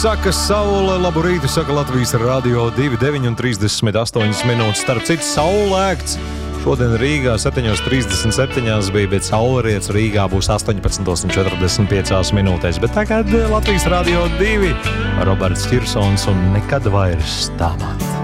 Saka saule, labu rītu, saka Latvijas radio 2:9:38 minūtes. Starp citu, saulēkts. Šodien Rīgā 7:37 bija, bet saulriets Rīgā būs 18:45 minūtēs. Bet tagad Latvijas radio 2 Roberts Ķirsons un nekad vairs tā man.